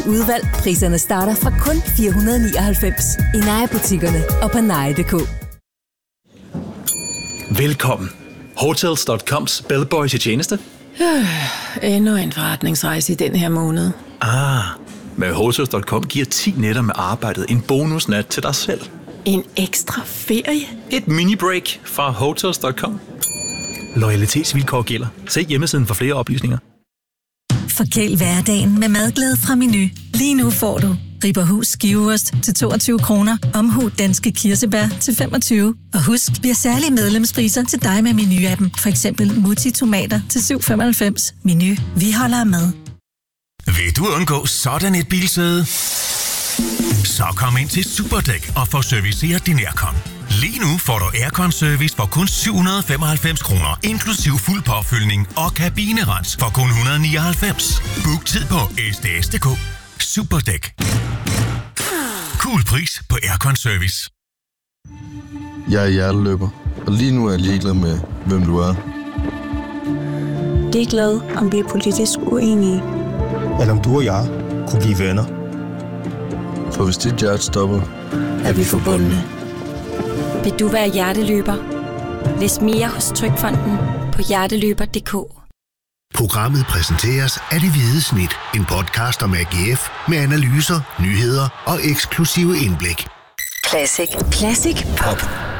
Udvalg. Priserne starter fra kun 499 i NEJA-butikkerne og på neje.dk. Velkommen. Hotels.coms bellboy til tjeneste. Endnu en forretningsrejse i den her måned. Med Hotels.com giver 10 nætter med arbejdet en bonusnat til dig selv. En ekstra ferie? Et mini-break fra Hotels.com. Loyalitetsvilkår gælder. Se hjemmesiden for flere oplysninger. Forkæl hverdagen med madglæde fra Meny. Lige nu får du Ribberhus skiveost til 22 kroner, Omhu danske kirsebær til 25. Og husk, vi har særlige medlemspriser til dig med Meny-appen. For eksempel Mutti tomater til 7,95. Meny. Vi holder med. Vil du undgå sådan et bilsæde? Så kom ind til Superdæk og få serviceret din aircon. Lige nu får du aircon-service for kun 795 kroner, inklusiv fuld påfyldning og kabinerens for kun 199. Book tid på sds.dk. Superdæk. Cool pris på aircon-service. Jeg er hjerteløber, og lige nu er jeg ligeglad med, hvem du er. Ligeglad, om vi er politisk uenige. Eller om du og jeg kunne blive venner. For hvis dit hjerte stopper, er vi forbundne. Vil du være hjerteløber? Læs mere hos Trygfonden på hjerteløber.dk. Programmet præsenteres af Det Hvide Snit. En podcast om AGF med analyser, nyheder og eksklusive indblik. Classic. Classic Pop.